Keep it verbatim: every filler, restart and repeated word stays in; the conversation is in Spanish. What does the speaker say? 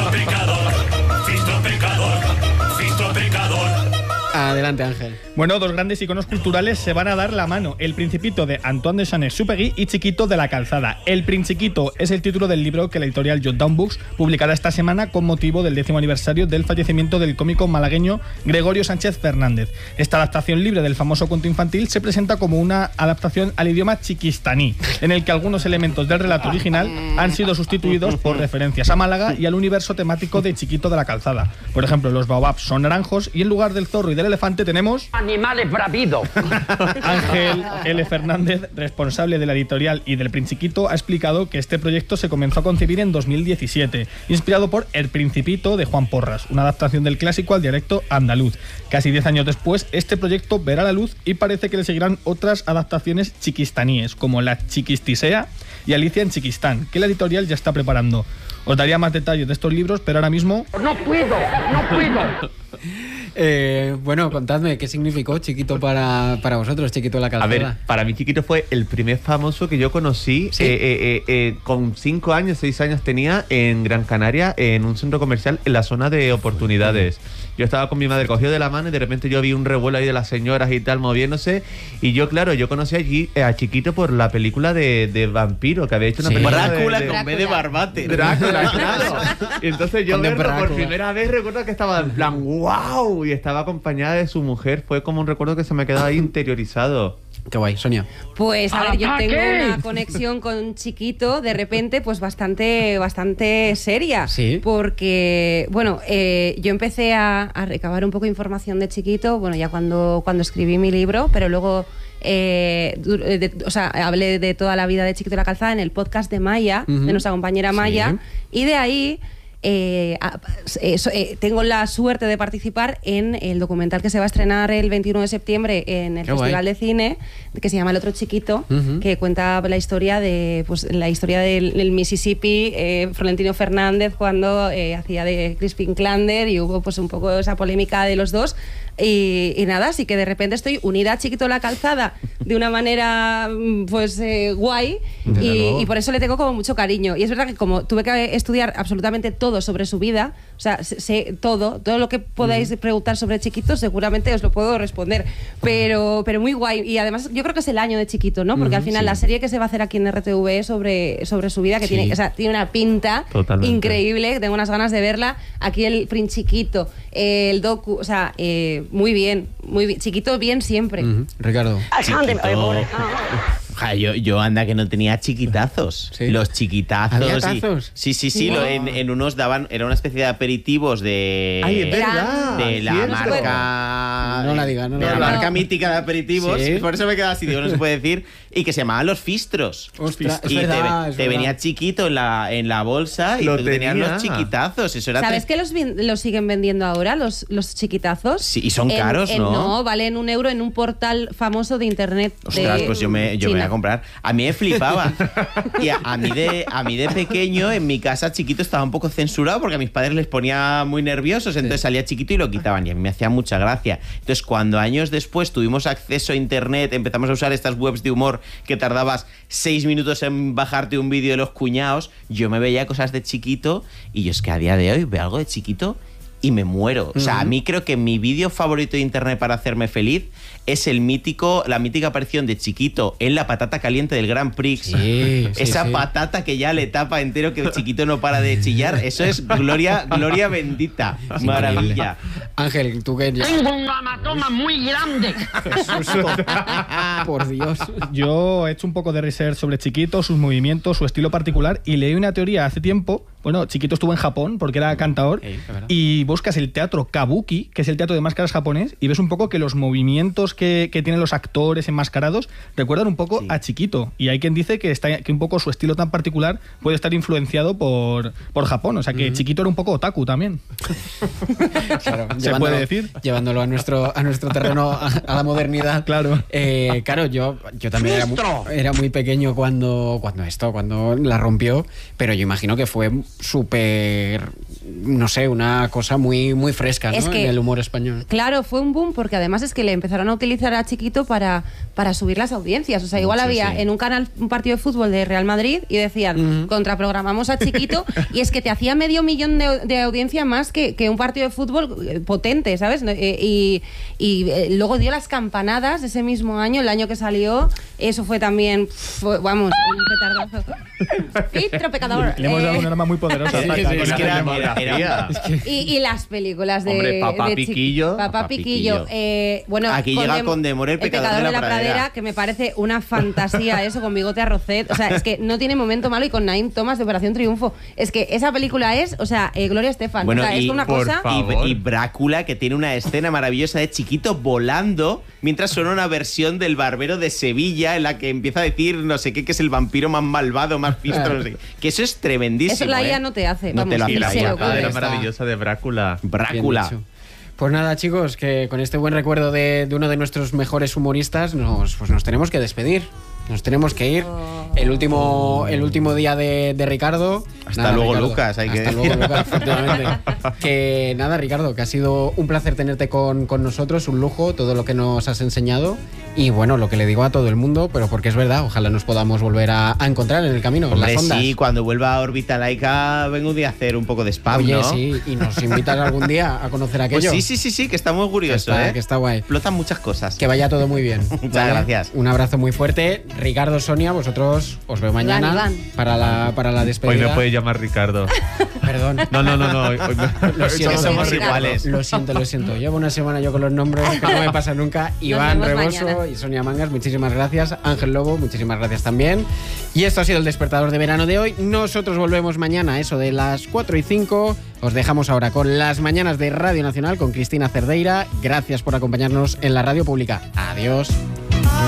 Fistro pecador, Fistro pecador, Fistro pecador. Adelante, Ángel. Bueno, dos grandes iconos culturales se van a dar la mano. El Principito de Antoine de Saint-Exupéry y Chiquito de la Calzada. El Principito es el título del libro que la editorial Jotdown Books publicará esta semana con motivo del décimo aniversario del fallecimiento del cómico malagueño Gregorio Sánchez Fernández. Esta adaptación libre del famoso cuento infantil se presenta como una adaptación al idioma chiquistaní, en el que algunos elementos del relato original han sido sustituidos por referencias a Málaga y al universo temático de Chiquito de la Calzada. Por ejemplo, los baobabs son naranjos y en lugar del zorro y del elefante tenemos... animales bravidos. Ángel L. Fernández, responsable de la editorial y del Principito, ha explicado que este proyecto se comenzó a concebir en dos mil diecisiete, inspirado por El Principito de Juan Porras, una adaptación del clásico al dialecto andaluz. Casi diez años después, este proyecto verá la luz y parece que le seguirán otras adaptaciones chiquistaníes, como La Chiquistisea y Alicia en Chiquistán, que la editorial ya está preparando. Os daría más detalles de estos libros, pero ahora mismo... No puedo, no puedo. Eh, bueno, contadme, ¿qué significó Chiquito para, para vosotros, Chiquito de la Calzada? A ver, para mí Chiquito fue el primer famoso que yo conocí. ¿Sí? eh, eh, eh, eh, con cinco años, seis años tenía en Gran Canaria, en un centro comercial en la zona de oportunidades. Yo estaba con mi madre, cogió de la mano y de repente yo vi un revuelo ahí de las señoras y tal moviéndose. Y yo, claro, yo conocí allí a Chiquito por la película de, de vampiro, que había hecho una Sí. película Drácula de, de, con B de Barbate. Drácula, claro. Y entonces yo Con de verlo por Drácula. primera vez recuerdo que estaba en plan ¡wow! Y estaba acompañada de su mujer. Fue como un recuerdo que se me ha quedado ahí interiorizado. Qué guay, Sonia. Pues a ver, yo tengo ¡Ataque! una conexión con Chiquito de repente pues bastante bastante seria. Sí. Porque, bueno, eh, yo empecé a, a recabar un poco de información de Chiquito, bueno, ya cuando, cuando escribí mi libro, pero luego, eh, du- de- o sea, hablé de toda la vida de Chiquito de la Calzada en el podcast de Maya, Ujú. de nuestra compañera Maya, Sí. y de ahí... Eh, a- eh, so- eh, tengo la suerte de participar en el documental que se va a estrenar el veintiuno de septiembre en el Qué Festival guay. de Cine, que se llama El Otro Chiquito, Ujú. que cuenta la historia de pues la historia del, del Mississippi, eh, Florentino Fernández cuando eh, hacía de Crispin Klander y hubo pues un poco esa polémica de los dos. Y, y nada, así que de repente estoy unida a Chiquito de la Calzada de una manera mm, pues eh, guay y, y por eso le tengo como mucho cariño. Y es verdad que como tuve que estudiar absolutamente todo sobre su vida, o sea, sé, sé todo, todo lo que podáis preguntar sobre Chiquito seguramente os lo puedo responder, pero, pero muy guay. Y además yo creo que es el año de Chiquito, ¿no? Porque al final sí. la serie que se va a hacer aquí en R T V sobre, sobre su vida, que Sí. tiene, o sea, tiene una pinta Totalmente. increíble, tengo unas ganas de verla. Aquí el Prince Chiquito, eh, el docu, o sea, eh, muy bien, muy bien. Chiquito bien siempre. Ujú. Ricardo. Chiquito. Ja, yo, yo anda que no tenía chiquitazos. ¿Sí? Los chiquitazos. ¿Había y- tazos? sí, sí, sí. Wow. Lo, en, en unos daban. Era una especie de aperitivos de. ¡Ay, es Era- verdad! de la cierto. marca. No la diga, no de la la diga. marca No. mítica de aperitivos. Sí. Por eso me quedaba así, digo, no se puede decir. Y que se llamaban los fistros. Ostras, es y te, verdad, es te verdad. venía chiquito en la, en la bolsa y Lo tú tenías tenía. los chiquitazos. Eso era ¿Sabes tre- que los, ven- los siguen vendiendo ahora, los, los chiquitazos? Sí, y son En- caros, en- ¿no? No, valen un euro en un portal famoso de internet. Ostras, de pues yo me, yo me voy China. a comprar. A mí me flipaba. Y a, a mí de, a mí de pequeño, en mi casa Chiquito estaba un poco censurado porque a mis padres les ponía muy nerviosos, entonces salía Chiquito y lo quitaban y a mí me hacía mucha gracia. Entonces cuando años después tuvimos acceso a internet, empezamos a usar estas webs de humor que tardabas seis minutos en bajarte un vídeo de los cuñados, yo me veía cosas de Chiquito y yo es que a día de hoy veo algo de Chiquito y me muero. O sea, a mí creo que mi vídeo favorito de internet para hacerme feliz es el mítico, la mítica aparición de Chiquito en la patata caliente del Grand Prix. Sí, sí, Esa sí. patata que ya le tapa entero, que el Chiquito no para de chillar. Eso es gloria, gloria bendita. Maravilla. Ángel, tú que ya... Tengo un hematoma muy grande. Por Dios. Yo he hecho un poco de research sobre Chiquito, sus movimientos, su estilo particular y leí una teoría hace tiempo. Bueno, Chiquito estuvo en Japón porque era cantador Ey, es verdad. y buscas el teatro kabuki, que es el teatro de máscaras japonés, y ves un poco que los movimientos que, que tienen los actores enmascarados recuerdan un poco Sí. a Chiquito. Y hay quien dice que, está, que un poco su estilo tan particular puede estar influenciado por, por Japón. O sea que Chiquito era un poco otaku también. Claro, ¿Se llevándolo- puede decir? Llevándolo a nuestro, a nuestro terreno, a, a la modernidad. Claro. Eh, claro, yo, yo también era muy, era muy pequeño cuando, cuando esto, cuando la rompió, pero yo imagino que fue súper no sé, una cosa muy, muy fresca, ¿no? Es que- en el humor español. Claro, fue un boom porque además es que le empezaron a utilizar a Chiquito para, para subir las audiencias. O sea, igual Mucho, había sí. en un canal un partido de fútbol de Real Madrid y decían, contraprogramamos a Chiquito, y es que te hacía medio millón de, de audiencia más que, que un partido de fútbol eh, potente, ¿sabes? Eh, Y, y, eh, luego dio las campanadas ese mismo año, el año que salió. Eso fue también, fue, vamos, un petardazo. Filtro pecador. Le hemos dado Eh, un arma muy poderosa. Sí, Paca, sí, con sí, esta es que era- demografía. era- Y, y las películas de. Hombre, Papá de Chi- Piquillo. Papá Papá Piquillo. Piquillo. Eh, bueno, Aquí llega Dem- Condemore, el pecador de la pradera. que me parece una fantasía eso, con Bigote a Rocet. O sea, es que no tiene momento malo, y con Naim Thomas de Operación Triunfo. Es que esa película es, o sea, eh, Gloria Estefan. Bueno, o sea, y, es una por cosa. favor. y, y Brácula, que tiene una escena maravillosa de Chiquito volando mientras suena una versión del Barbero de Sevilla en la que empieza a decir no sé qué, que es el vampiro más malvado, más fiestro, no sé qué. Que eso es tremendísimo. Eso la I A ¿eh? no te hace, No vamos, te lo hace ni la se I A. le La ocurre. era Está. maravillosa de Brácula. Bien Brácula. dicho. Pues nada, chicos, que con este buen recuerdo de, de uno de nuestros mejores humoristas nos, pues nos tenemos que despedir. Nos tenemos que ir. El último, el último día de, de Ricardo. Hasta luego, Lucas, hay que Hasta decir. luego, Lucas, efectivamente. Que nada, Ricardo, que ha sido un placer tenerte con, con nosotros, un lujo, todo lo que nos has enseñado. Y bueno, lo que le digo a todo el mundo, pero porque es verdad, ojalá nos podamos volver a, a encontrar en el camino, en Hombre, las ondas. sí, cuando vuelva a órbita laica vengo un día a hacer un poco de spam, Oye, ¿no? sí, y nos invitas algún día a conocer aquello. Pues sí, sí, sí, sí, que está muy que curioso, está, ¿eh? que está guay. Explotan muchas cosas. Que vaya todo muy bien. Muchas gracias. Un abrazo muy fuerte. Ricardo, Sonia, vosotros os veo mañana Iván. para la, para la Hoy despedida. me puedes llamar Ricardo. Perdón. No, no, no, no. Hoy, hoy me- Lo siento, Somos Ricardo. iguales. Lo siento, lo siento. Llevo una semana yo con los nombres, que no me pasa nunca. Iván vemos Reboso mañana. y Sonia Mangas, muchísimas gracias. Ángel Lobo, muchísimas gracias también. Y esto ha sido el despertador de verano de hoy. Nosotros volvemos mañana, eso de las cuatro y cinco. Os dejamos ahora con las mañanas de Radio Nacional con Cristina Cerdeira. Gracias por acompañarnos en la radio pública. Adiós.